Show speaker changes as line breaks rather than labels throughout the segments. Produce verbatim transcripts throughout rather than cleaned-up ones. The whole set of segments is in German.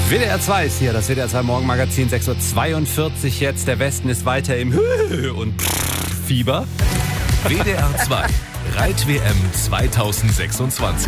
W D R zwei ist hier, das W D R zwei Morgenmagazin, sechs Uhr zweiundvierzig jetzt. Der Westen ist weiter im und Fieber.
W D R zwei, Reit-W M zweitausendsechsundzwanzig.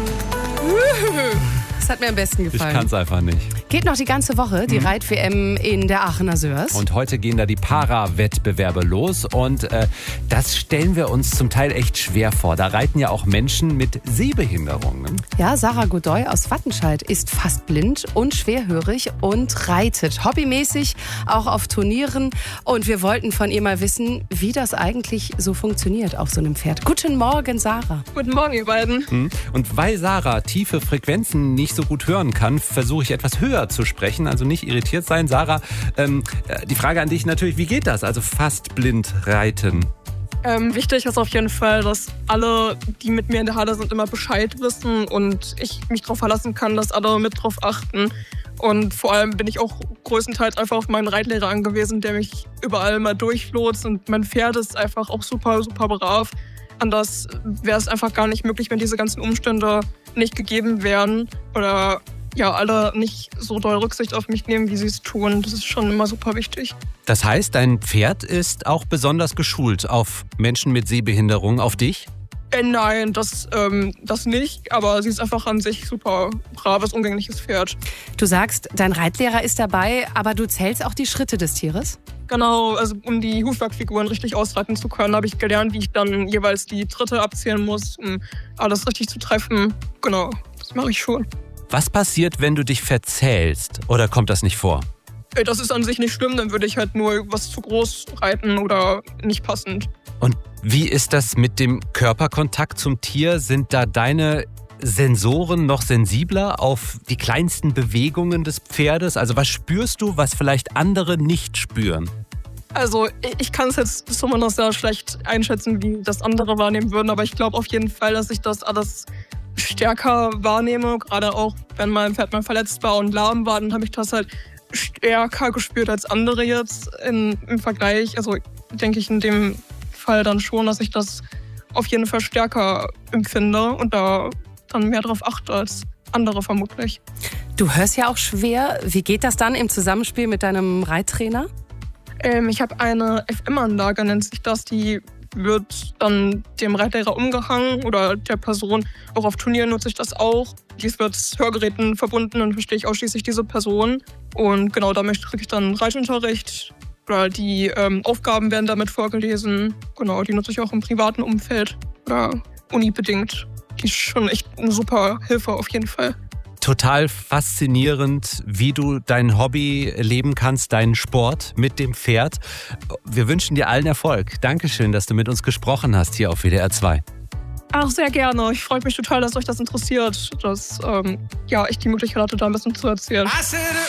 Das hat mir am besten gefallen.
Ich kann es einfach nicht.
Geht noch die ganze Woche, die mhm. Reit-W M in der Aachener Sörs.
Und heute gehen da die Para-Wettbewerbe los. Und äh, das stellen wir uns zum Teil echt schwer vor. Da reiten ja auch Menschen mit Sehbehinderungen.
Ja, Sarah Godoy aus Wattenscheid ist fast blind und schwerhörig und reitet hobbymäßig auch auf Turnieren. Und wir wollten von ihr mal wissen, wie das eigentlich so funktioniert auf so einem Pferd. Guten Morgen, Sarah.
Guten Morgen, ihr beiden.
Und weil Sarah tiefe Frequenzen nicht so gut hören kann, versuche ich etwas höher zu sprechen, also nicht irritiert sein. Sarah, ähm, die Frage an dich natürlich, wie geht das? Also fast blind reiten.
Ähm, wichtig ist auf jeden Fall, dass alle, die mit mir in der Halle sind, immer Bescheid wissen und ich mich darauf verlassen kann, dass alle mit drauf achten. Und vor allem bin ich auch größtenteils einfach auf meinen Reitlehrer angewiesen, der mich überall mal durchlotst, und mein Pferd ist einfach auch super, super brav. Anders wäre es einfach gar nicht möglich, wenn diese ganzen Umstände nicht gegeben wären oder ja, alle nicht so doll Rücksicht auf mich nehmen, wie sie es tun. Das ist schon immer super wichtig.
Das heißt, dein Pferd ist auch besonders geschult auf Menschen mit Sehbehinderung, auf dich?
Äh, nein, das, ähm, das nicht. Aber sie ist einfach an sich super braves, umgängliches Pferd.
Du sagst, dein Reitlehrer ist dabei, aber du zählst auch die Schritte des Tieres?
Genau, also um die Hufwerkfiguren richtig ausreiten zu können, habe ich gelernt, wie ich dann jeweils die Tritte abzählen muss, um alles richtig zu treffen. Genau, das mache ich schon.
Was passiert, wenn du dich verzählst? Oder kommt das nicht vor?
Das ist an sich nicht schlimm, dann würde ich halt nur was zu groß reiten oder nicht passend.
Und wie ist das mit dem Körperkontakt zum Tier? Sind da deine Sensoren noch sensibler auf die kleinsten Bewegungen des Pferdes? Also was spürst du, was vielleicht andere nicht spüren?
Also ich kann es jetzt zumindest sehr schlecht einschätzen, wie das andere wahrnehmen würden, aber ich glaube auf jeden Fall, dass ich das alles stärker wahrnehme. Gerade auch, wenn mein Pferd mal verletzt war und lahm war, dann habe ich das halt stärker gespürt als andere jetzt in, im Vergleich. Also denke ich in dem Fall dann schon, dass ich das auf jeden Fall stärker empfinde und da dann mehr drauf achte als andere vermutlich.
Du hörst ja auch schwer. Wie geht das dann im Zusammenspiel mit deinem Reittrainer?
Ähm, ich habe eine F M-Anlage, nennt sich das, die wird dann dem Reitlehrer umgehangen oder der Person. Auch auf Turnieren nutze ich das auch. Dies wird mit Hörgeräten verbunden und verstehe ich ausschließlich diese Person. Und genau damit kriege ich dann Reitunterricht. Oder die ähm, Aufgaben werden damit vorgelesen. Genau, die nutze ich auch im privaten Umfeld oder unibedingt. Die ist schon echt eine super Hilfe auf jeden Fall.
Total faszinierend, wie du dein Hobby leben kannst, deinen Sport mit dem Pferd. Wir wünschen dir allen Erfolg. Dankeschön, dass du mit uns gesprochen hast hier auf W D R zwei.
Ach, sehr gerne. Ich freue mich total, dass euch das interessiert, dass ähm, ja, ich die Möglichkeit hatte, da ein bisschen zu erzählen.